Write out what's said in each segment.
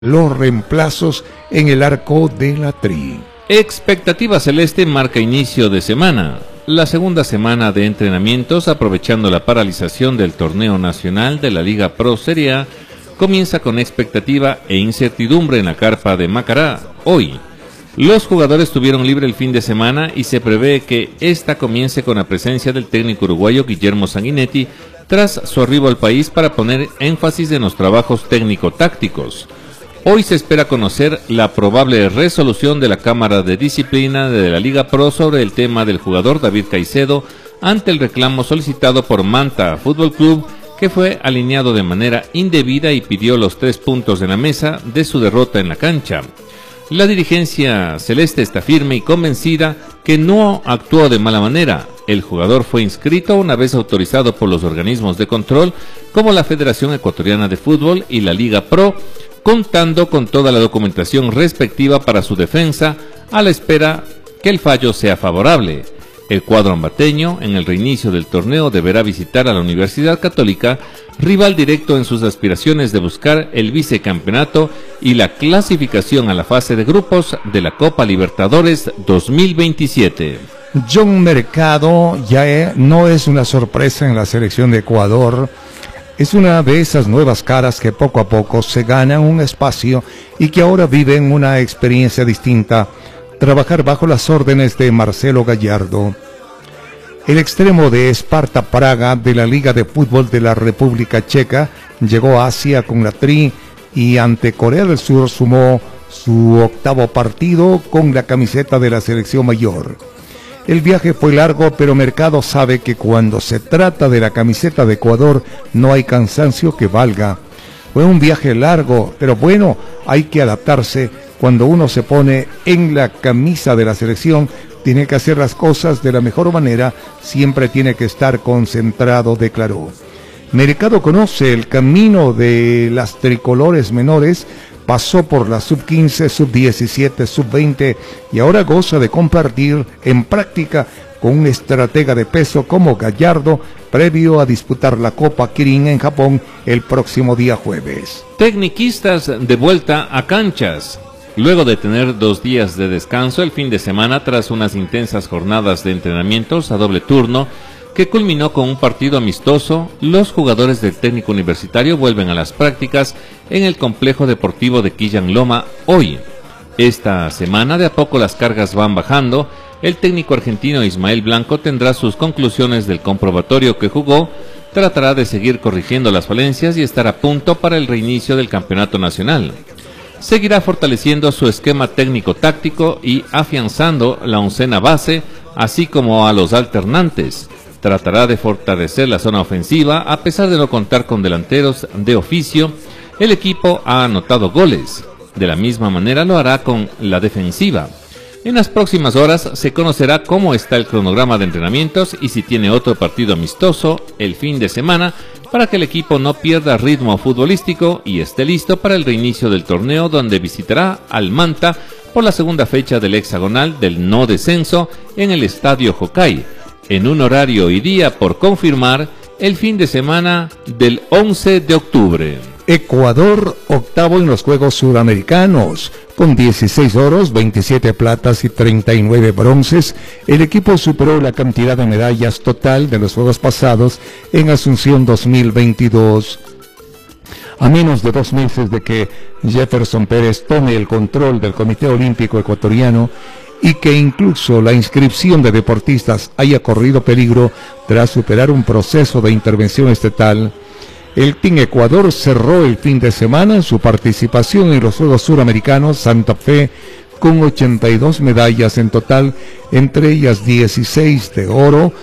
los reemplazos en el arco de la Tri. Expectativa celeste marca inicio de semana. La segunda semana de entrenamientos, aprovechando la paralización del torneo nacional de la Liga Pro Serie A, comienza con expectativa e incertidumbre en la carpa de Macará. Hoy, los jugadores tuvieron libre el fin de semana y se prevé que esta comience con la presencia del técnico uruguayo Guillermo Sanguinetti tras su arribo al país para poner énfasis en los trabajos técnico-tácticos. Hoy se espera conocer la probable resolución de la Cámara de Disciplina de la Liga Pro sobre el tema del jugador David Caicedo ante el reclamo solicitado por Manta Fútbol Club, que fue alineado de manera indebida y pidió los 3 puntos en la mesa de su derrota en la cancha. La dirigencia celeste está firme y convencida que no actuó de mala manera. El jugador fue inscrito una vez autorizado por los organismos de control como la Federación Ecuatoriana de Fútbol y la Liga Pro, contando con toda la documentación respectiva para su defensa, a la espera que el fallo sea favorable. El cuadro ambateño, en el reinicio del torneo, deberá visitar a la Universidad Católica, rival directo en sus aspiraciones de buscar el vicecampeonato y la clasificación a la fase de grupos de la Copa Libertadores 2027. John Mercado ya no es una sorpresa en la selección de Ecuador. Es una de esas nuevas caras que poco a poco se ganan un espacio y que ahora viven una experiencia distinta, trabajar bajo las órdenes de Marcelo Gallardo. El extremo de Sparta Praga de la Liga de Fútbol de la República Checa llegó a Asia con la Tri y ante Corea del Sur sumó su 8º partido con la camiseta de la selección mayor. El viaje fue largo, pero Mercado sabe que cuando se trata de la camiseta de Ecuador no hay cansancio que valga. Fue un viaje largo, pero bueno, hay que adaptarse. Cuando uno se pone en la camisa de la selección, tiene que hacer las cosas de la mejor manera, siempre tiene que estar concentrado, declaró. Mercado conoce el camino de las tricolores menores, pasó por la sub-15, sub-17, sub-20 y ahora goza de compartir en práctica con un estratega de peso como Gallardo, previo a disputar la Copa Kirin en Japón el próximo día jueves. Tecniquistas de vuelta a canchas. Luego de tener 2 días de descanso el fin de semana tras unas intensas jornadas de entrenamientos a doble turno, que culminó con un partido amistoso, los jugadores del técnico universitario vuelven a las prácticas en el complejo deportivo de Quillan Loma hoy. Esta semana de a poco las cargas van bajando. El técnico argentino Ismael Blanco tendrá sus conclusiones del comprobatorio que jugó, tratará de seguir corrigiendo las falencias y estar a punto para el reinicio del campeonato nacional. Seguirá fortaleciendo su esquema técnico-táctico y afianzando la oncena base, así como a los alternantes. Tratará de fortalecer la zona ofensiva, a pesar de no contar con delanteros de oficio. El equipo ha anotado goles. De la misma manera lo hará con la defensiva. En las próximas horas se conocerá cómo está el cronograma de entrenamientos y si tiene otro partido amistoso el fin de semana para que el equipo no pierda ritmo futbolístico y esté listo para el reinicio del torneo, donde visitará al Manta por la segunda fecha del hexagonal del no descenso en el Estadio Hokkaido, en un horario y día por confirmar el fin de semana del 11 de octubre. Ecuador, 8º en los Juegos Suramericanos, con 16 oros, 27 platas y 39 bronces. El equipo superó la cantidad de medallas total de los Juegos pasados en Asunción 2022. A menos de 2 meses de que Jefferson Pérez tome el control del Comité Olímpico Ecuatoriano y que incluso la inscripción de deportistas haya corrido peligro tras superar un proceso de intervención estatal, el Team Ecuador cerró el fin de semana su participación en los Juegos Suramericanos Santa Fe con 82 medallas en total, entre ellas 16 de oro,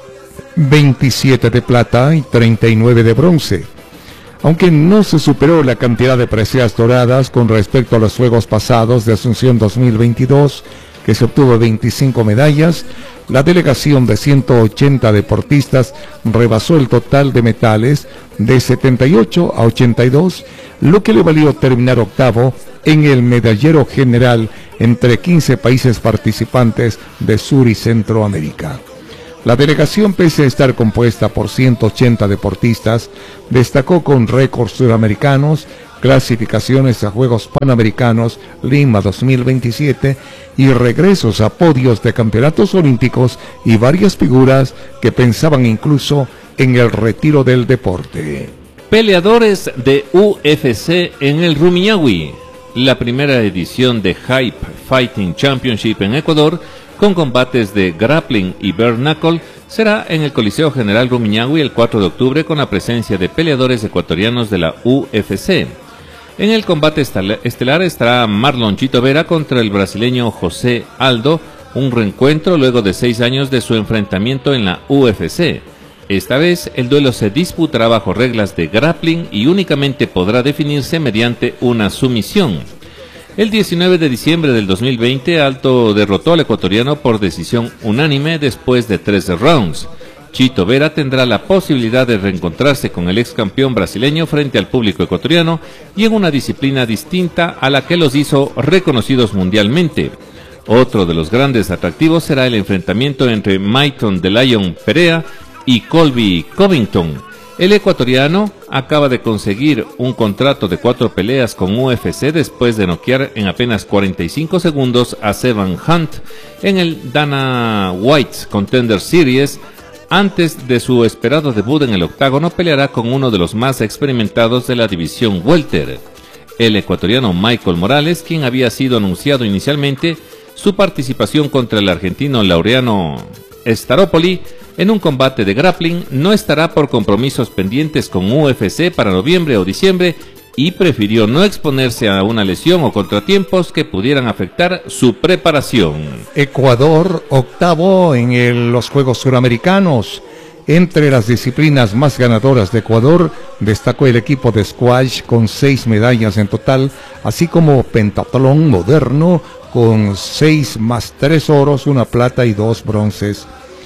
27 de plata y 39 de bronce. Aunque no se superó la cantidad de preseas doradas con respecto a los Juegos pasados de Asunción 2022, que se obtuvo 25 medallas, la delegación de 180 deportistas rebasó el total de metales de 78 a 82, lo que le valió terminar 8º en el medallero general entre 15 países participantes de Sur y Centroamérica. La delegación, pese a estar compuesta por 180 deportistas, destacó con récords suramericanos clasificaciones a Juegos Panamericanos Lima 2027 y regresos a podios de campeonatos olímpicos y varias figuras que pensaban incluso en el retiro del deporte. Peleadores de UFC en el Rumiñahui. La primera edición de Hype Fighting Championship en Ecuador, con combates de grappling y bare knuckle, será en el Coliseo General Rumiñahui el 4 de octubre con la presencia de peleadores ecuatorianos de la UFC. En el combate estelar estará Marlon Chito Vera contra el brasileño José Aldo, un reencuentro luego de 6 años de su enfrentamiento en la UFC. Esta vez el duelo se disputará bajo reglas de grappling y únicamente podrá definirse mediante una sumisión. El 19 de diciembre del 2020, Aldo derrotó al ecuatoriano por decisión unánime después de 13 rounds. Chito Vera tendrá la posibilidad de reencontrarse con el ex campeón brasileño frente al público ecuatoriano y en una disciplina distinta a la que los hizo reconocidos mundialmente. Otro de los grandes atractivos será el enfrentamiento entre Mayton The Lion Perea y Colby Covington. El ecuatoriano acaba de conseguir un contrato de 4 peleas con UFC después de noquear en apenas 45 segundos a Sevan Hunt en el Dana White Contender Series. Antes de su esperado debut en el octágono, peleará con uno de los más experimentados de la división welter, el ecuatoriano Michael Morales, quien había sido anunciado inicialmente su participación contra el argentino Laureano Staropoli en un combate de grappling. No estará por compromisos pendientes con UFC para noviembre o diciembre y prefirió no exponerse a una lesión o contratiempos que pudieran afectar su preparación. Ecuador, octavo en los Juegos Suramericanos. Entre las disciplinas más ganadoras de Ecuador, destacó el equipo de squash con 6 medallas en total, así como pentatlón moderno con 6 más 3 oros, 1 plata y 2 bronces.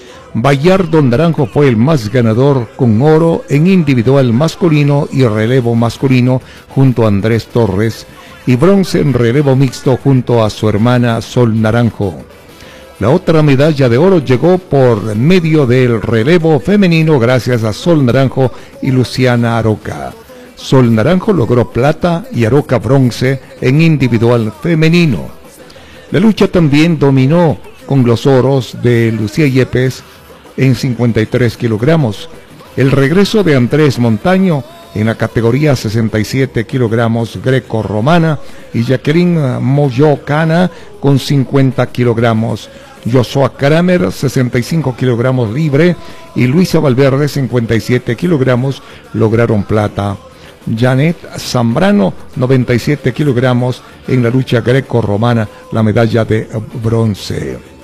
Bayardo Naranjo fue el más ganador con oro en individual masculino y relevo masculino junto a Andrés Torres y bronce en relevo mixto junto a su hermana Sol Naranjo. La otra medalla de oro llegó por medio del relevo femenino gracias a Sol Naranjo y Luciana Aroca. Sol Naranjo logró plata y Aroca bronce en individual femenino. La lucha también dominó con los oros de Lucía Yepes en 53 kilogramos. El regreso de Andrés Montaño en la categoría 67 kilogramos greco-romana y Jacqueline Moyocana con 50 kilogramos. Joshua Kramer 65 kilogramos libre y Luisa Valverde 57 kilogramos lograron plata. Janet Zambrano 97 kilogramos en la lucha greco-romana, la medalla de bronce.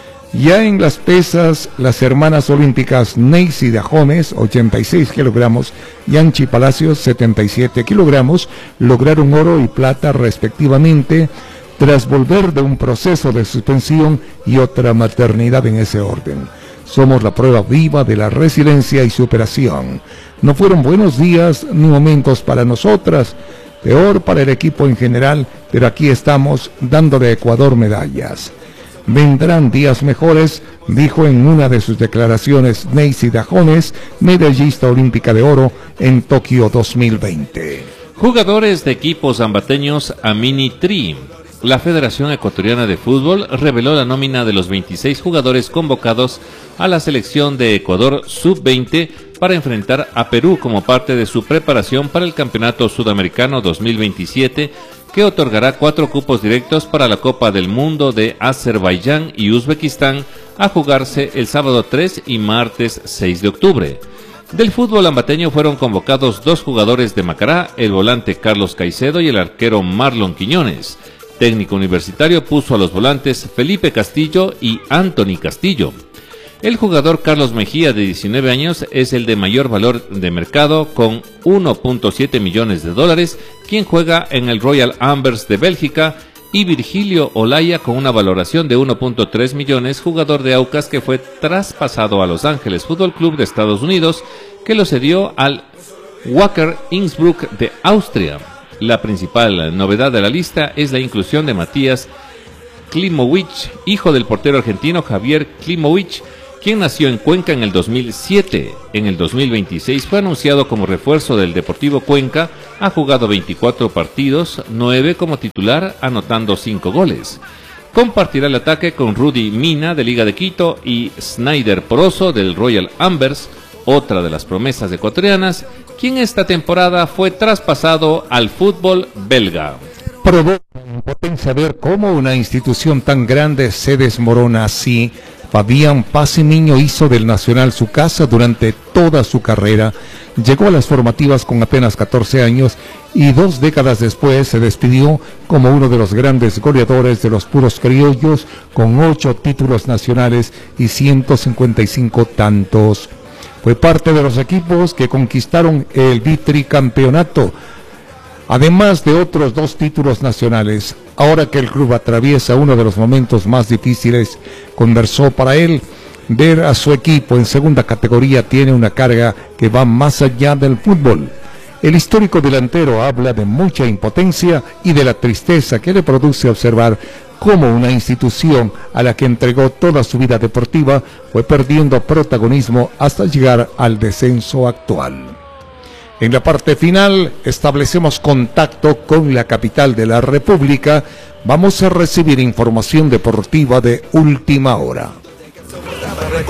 Ya en las pesas, las hermanas olímpicas Neisy Dajomes, 86 kilogramos, y Anchi Palacios, 77 kilogramos, lograron oro y plata respectivamente, tras volver de un proceso de suspensión y otra maternidad en ese orden. Somos la prueba viva de la resiliencia y superación. No fueron buenos días ni momentos para nosotras, peor para el equipo en general, pero aquí estamos dándole a Ecuador medallas. Vendrán días mejores, dijo en una de sus declaraciones Neisy Dajones, medallista olímpica de oro en Tokio 2020. Jugadores de equipos ambateños a Mini Tri. La Federación Ecuatoriana de Fútbol reveló la nómina de los 26 jugadores convocados a la selección de Ecuador Sub-20 para enfrentar a Perú como parte de su preparación para el Campeonato Sudamericano 2027, que otorgará 4 cupos directos para la Copa del Mundo de Azerbaiyán y Uzbekistán a jugarse el sábado 3 y martes 6 de octubre. Del fútbol ambateño fueron convocados 2 jugadores de Macará, el volante Carlos Caicedo y el arquero Marlon Quiñones. Técnico universitario puso a los volantes Felipe Castillo y Anthony Castillo. El jugador Carlos Mejía, de 19 años, es el de mayor valor de mercado con 1.7 millones de dólares, quien juega en el Royal Ambers de Bélgica, y Virgilio Olaya con una valoración de 1.3 millones, jugador de Aucas que fue traspasado a Los Ángeles Fútbol Club de Estados Unidos, que lo cedió al Wacker Innsbruck de Austria. La principal novedad de la lista es la inclusión de Matías Klimowicz, hijo del portero argentino Javier Klimowicz, quien nació en Cuenca en el 2007. En el 2026 fue anunciado como refuerzo del Deportivo Cuenca Ha jugado 24 partidos, 9 como titular, anotando 5 goles. Compartirá el ataque con Rudy Mina de Liga de Quito y Snyder Poroso del Royal Ambers, otra de las promesas ecuatorianas, quien esta temporada fue traspasado al fútbol belga. Provoca impotencia ver cómo una institución tan grande se desmorona así. Fabián Pazimiño hizo del Nacional su casa durante toda su carrera. Llegó a las formativas con apenas 14 años y 2 décadas después se despidió como uno de los grandes goleadores de los puros criollos, con 8 títulos nacionales y 155 tantos. Fue parte de los equipos que conquistaron el bitricampeonato, además de otros 2 títulos nacionales. Ahora que el club atraviesa uno de los momentos más difíciles, conversó para él. Ver a su equipo en segunda categoría tiene una carga que va más allá del fútbol. El histórico delantero habla de mucha impotencia y de la tristeza que le produce observar cómo una institución a la que entregó toda su vida deportiva fue perdiendo protagonismo hasta llegar al descenso actual. En la parte final establecemos contacto con la capital de la República. Vamos a recibir información deportiva de última hora.